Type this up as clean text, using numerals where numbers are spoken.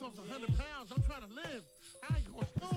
almost 100 pounds. I'm trying to live. I ain't going to school.